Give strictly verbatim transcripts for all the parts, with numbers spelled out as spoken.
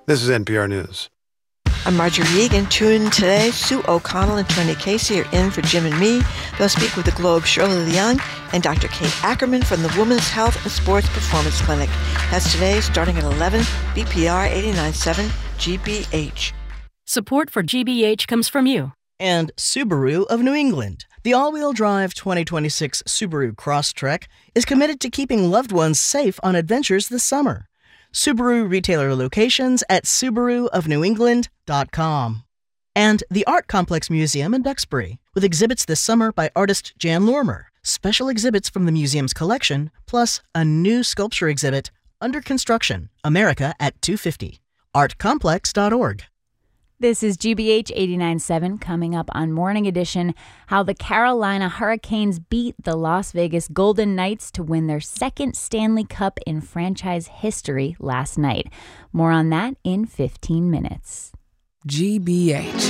This is N P R News. I'm Marjorie Egan. Tune in today. Sue O'Connell and Tony Casey are in for Jim and me. They'll speak with the Globe's Shirley Leung and Doctor Kate Ackerman from the Women's Health and Sports Performance Clinic. That's today, starting at eleven, B P R eighty-nine point seven G B H. Support for G B H comes from you. And Subaru of New England. The all-wheel drive twenty twenty-six Subaru Crosstrek is committed to keeping loved ones safe on adventures this summer. Subaru retailer locations at subaru of new england dot com. And the Art Complex Museum in Duxbury, with exhibits this summer by artist Jan Lormer, special exhibits from the museum's collection, plus a new sculpture exhibit, Under Construction, America at two fifty. art complex dot org. This is G B H eighty-nine point seven. Coming up on Morning Edition, how the Carolina Hurricanes beat the Las Vegas Golden Knights to win their second Stanley Cup in franchise history last night. More on that in fifteen minutes. G B H.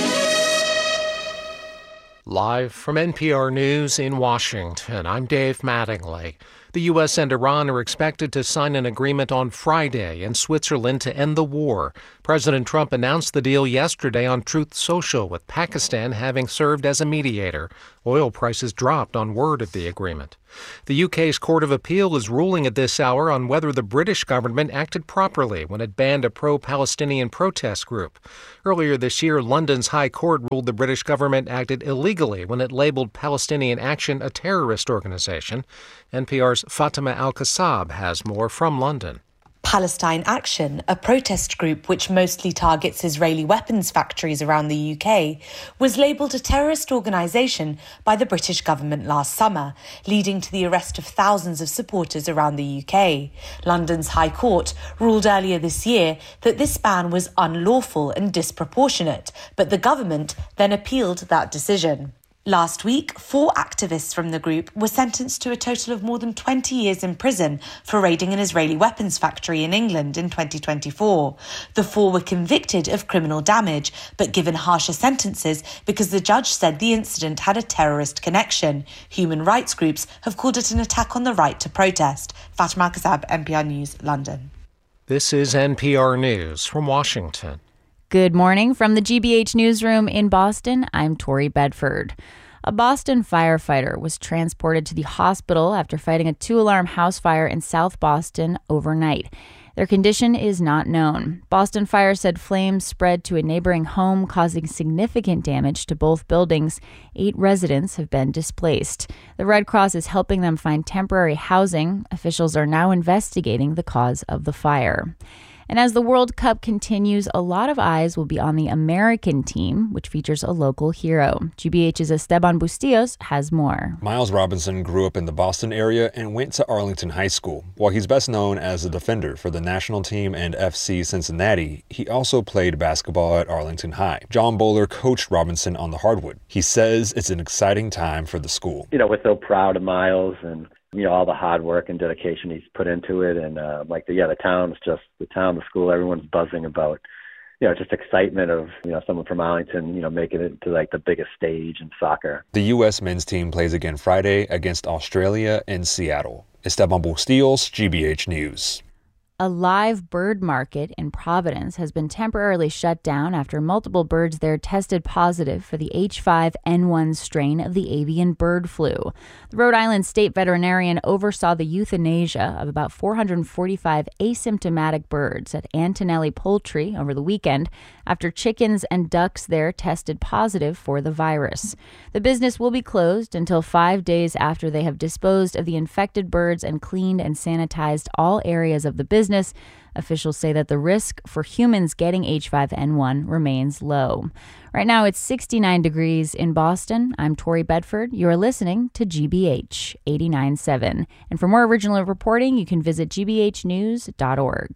Live from N P R News in Washington, I'm Dave Mattingly. The U S and Iran are expected to sign an agreement on Friday in Switzerland to end the war. President Trump announced the deal yesterday on Truth Social, with Pakistan having served as a mediator. Oil prices dropped on word of the agreement. The U K's Court of Appeal is ruling at this hour on whether the British government acted properly when it banned a pro-Palestinian protest group. Earlier this year, London's High Court ruled the British government acted illegally when it labeled Palestinian Action a terrorist organization. N P R's Fatima Al-Kassab has more from London. Palestine Action, a protest group which mostly targets Israeli weapons factories around the U K, was labelled a terrorist organisation by the British government last summer, leading to the arrest of thousands of supporters around the U K. London's High Court ruled earlier this year that this ban was unlawful and disproportionate, but the government then appealed that decision. Last week, four activists from the group were sentenced to a total of more than twenty years in prison for raiding an Israeli weapons factory in England in twenty twenty-four. The four were convicted of criminal damage, but given harsher sentences because the judge said the incident had a terrorist connection. Human rights groups have called it an attack on the right to protest. Fatima Al-Kassab, N P R News, London. This is N P R News from Washington. Good morning from the G B H newsroom in Boston. I'm Tori Bedford. A Boston firefighter was transported to the hospital after fighting a two-alarm house fire in South Boston overnight. Their condition is not known. Boston Fire said flames spread to a neighboring home, causing significant damage to both buildings. Eight residents have been displaced. The Red Cross is helping them find temporary housing. Officials are now investigating the cause of the fire. And as the World Cup continues, a lot of eyes will be on the American team, which features a local hero. G B H's Esteban Bustillos has more. Miles Robinson grew up in the Boston area and went to Arlington High School. While he's best known as a defender for the national team and F C Cincinnati, he also played basketball at Arlington High. John Bowler coached Robinson on the hardwood. He says it's an exciting time for the school. You know, we're so proud of Miles and you know, all the hard work and dedication he's put into it. And uh, like, the, yeah, the town's just, the town, the school, everyone's buzzing about, you know, just excitement of, you know, someone from Arlington, you know, making it to like the biggest stage in soccer. The U S men's team plays again Friday against Australia in Seattle. Esteban Bustillos, G B H News. A live bird market in Providence has been temporarily shut down after multiple birds there tested positive for the H five N one strain of the avian bird flu. The Rhode Island state veterinarian oversaw the euthanasia of about four hundred forty-five asymptomatic birds at Antonelli Poultry over the weekend after chickens and ducks there tested positive for the virus. The business will be closed until five days after they have disposed of the infected birds and cleaned and sanitized all areas of the business. Business. Officials say that the risk for humans getting H five N one remains low. Right now, it's sixty-nine degrees in Boston. I'm Tori Bedford. You're listening to G B H eighty-nine point seven. And for more original reporting, you can visit g b h news dot org.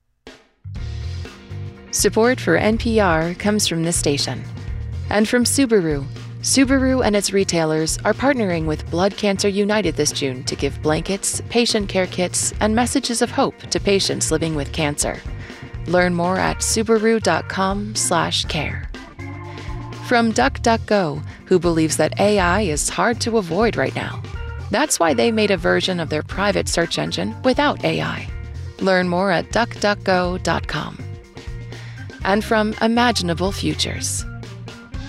Support for N P R comes from this station and from Subaru. Subaru and its retailers are partnering with Blood Cancer United this June to give blankets, patient care kits, and messages of hope to patients living with cancer. Learn more at subaru dot com slash care. From DuckDuckGo, who believes that A I is hard to avoid right now. That's why they made a version of their private search engine without A I. Learn more at duck duck go dot com. and from imaginable futures.